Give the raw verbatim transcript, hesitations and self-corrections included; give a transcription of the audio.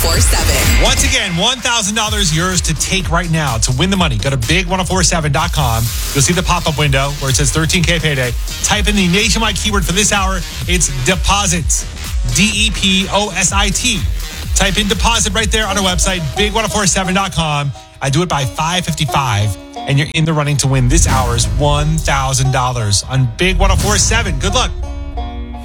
four seven. Once again, one thousand dollars yours to take right now to win the money. Go to big ten forty-seven dot com. You'll see the pop-up window where it says thirteen K payday. Type in the nationwide keyword for this hour. It's deposits. D E P O S I T. Type in deposit right there on our website, big ten forty-seven dot com. I do it by five fifty-five, and you're in the running to win this hour's one thousand dollars on Big ten forty-seven. Good luck.